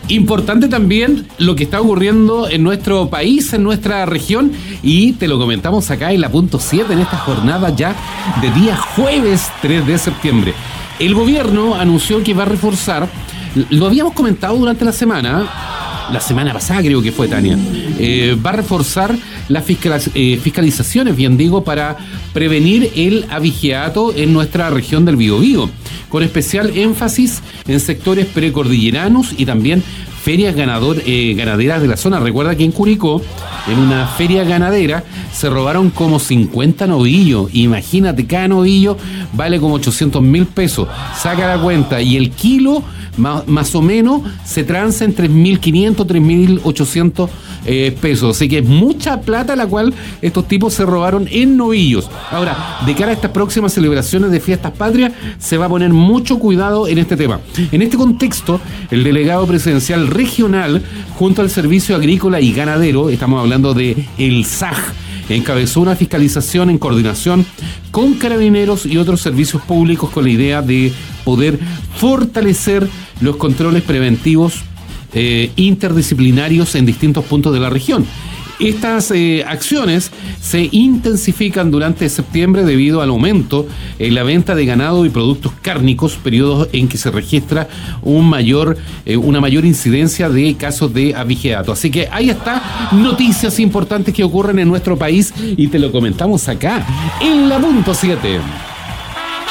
Importante también lo que está ocurriendo en nuestro país, en nuestra región, y te lo comentamos acá en la punto 7 en esta jornada ya de día jueves 3 de septiembre. El gobierno anunció que va a reforzar, lo habíamos comentado durante la semana pasada creo que fue, Tania, va a reforzar las fiscalizaciones, bien digo, para prevenir el abigeato en nuestra región del Biobío, con especial énfasis en sectores precordilleranos y también ferias ganaderas de la zona. Recuerda que en Curicó, en una feria ganadera, se robaron como 50 novillos. Imagínate, cada novillo vale como 800.000 pesos. Saca la cuenta y el kilo más o menos se transa en 3.500, 3.800 pesos. Así que es mucha plata la cual estos tipos se robaron en novillos. Ahora, de cara a estas próximas celebraciones de fiestas patrias, se va a poner mucho cuidado en este tema. En este contexto, el delegado presidencial regional, junto al Servicio Agrícola y Ganadero, estamos hablando de el SAG, encabezó una fiscalización en coordinación con carabineros y otros servicios públicos con la idea de poder fortalecer los controles preventivos interdisciplinarios en distintos puntos de la región. Estas acciones se intensifican durante septiembre debido al aumento en la venta de ganado y productos cárnicos, periodos en que se registra una mayor incidencia de casos de abigeato. Así que ahí está, noticias importantes que ocurren en nuestro país y te lo comentamos acá en la punto 7.